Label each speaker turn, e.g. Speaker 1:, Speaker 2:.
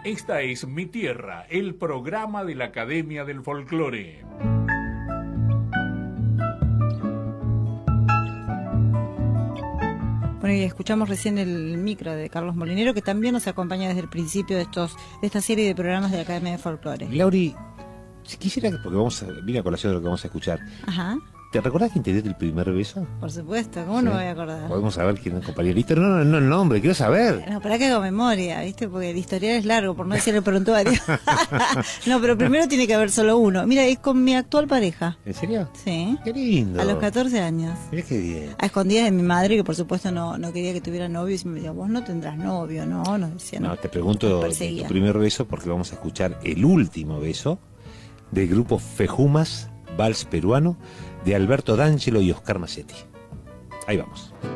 Speaker 1: Esta es Mi Tierra, el programa de la Academia del Folclore.
Speaker 2: Bueno, y escuchamos recién el micro de Carlos Molinero, que también nos acompaña desde el principio de esta serie de programas de la Academia de Folclore.
Speaker 3: Lauri, si quisiera, porque viene a colación de lo que vamos a escuchar.
Speaker 2: Ajá.
Speaker 3: ¿Te recordás quién te dio el primer beso?
Speaker 2: Por supuesto, ¿cómo no me voy a acordar?
Speaker 3: Podemos saber quién es el compañerito. No, el nombre, quiero saber.
Speaker 2: No, para que hago memoria, ¿viste? Porque el historial es largo, por no decir el prontuario. No, pero primero tiene que haber solo uno. Mira, es con mi actual pareja.
Speaker 3: ¿En serio?
Speaker 2: Sí.
Speaker 3: Qué lindo.
Speaker 2: A los 14 años.
Speaker 3: Mirá qué bien.
Speaker 2: A escondidas de mi madre, que por supuesto no quería que tuviera novio, y me decía, vos no tendrás novio, ¿no? Nos decía,
Speaker 3: no. Te pregunto de tu primer beso porque vamos a escuchar el último beso del grupo Fejumas, Vals Peruano, de Alberto D'Angelo y Oscar Macetti. Ahí vamos.